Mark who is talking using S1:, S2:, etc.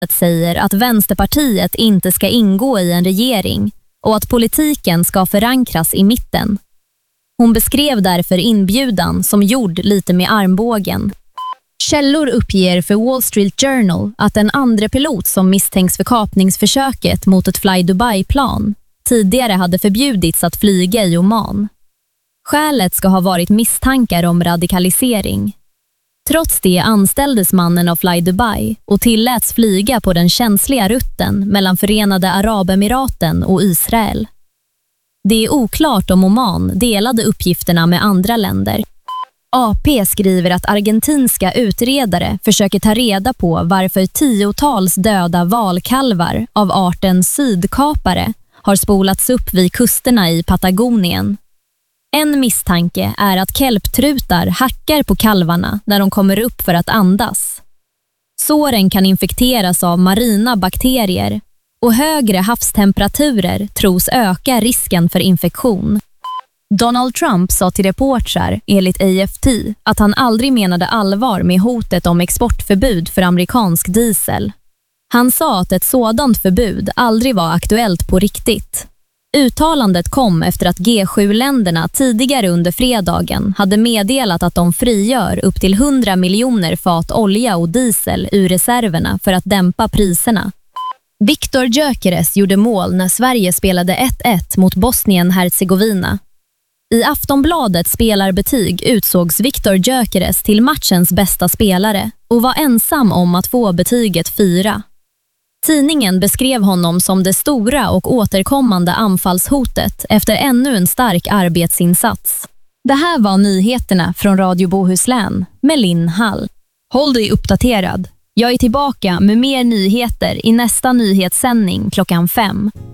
S1: säger att Vänsterpartiet inte ska ingå i en regering och att politiken ska förankras i mitten. Hon beskrev därför inbjudan som gjord lite med armbågen. Källor uppger för Wall Street Journal att en andra pilot som misstänks för kapningsförsöket mot ett Fly Dubai-plan tidigare hade förbjudits att flyga i Oman. Skälet ska ha varit misstankar om radikalisering. Trots det anställdes mannen av Fly Dubai och tilläts flyga på den känsliga rutten mellan Förenade Arabemiraten och Israel. Det är oklart om Oman delade uppgifterna med andra länder. AP skriver att argentinska utredare försöker ta reda på varför tiotals döda valkalvar av arten sydkapare har spolats upp vid kusterna i Patagonien. En misstanke är att kelptrutar hackar på kalvarna när de kommer upp för att andas. Såren kan infekteras av marina bakterier och högre havstemperaturer tros öka risken för infektion. Donald Trump sa till reportrar enligt AFT att han aldrig menade allvar med hotet om exportförbud för amerikansk diesel. Han sa att ett sådant förbud aldrig var aktuellt på riktigt. Uttalandet kom efter att G7-länderna tidigare under fredagen hade meddelat att de frigör upp till 100 miljoner fat olja och diesel ur reserverna för att dämpa priserna. Viktor Gyökeres gjorde mål när Sverige spelade 1-1 mot Bosnien-Hercegovina. I Aftonbladets spelarbetyg utsågs Viktor Gyökeres till matchens bästa spelare och var ensam om att få betyget 4. Tidningen beskrev honom som det stora och återkommande anfallshotet efter ännu en stark arbetsinsats. Det här var nyheterna från Radio Bohuslän med Linn Hall. Håll dig uppdaterad. Jag är tillbaka med mer nyheter i nästa nyhetssändning klockan 5.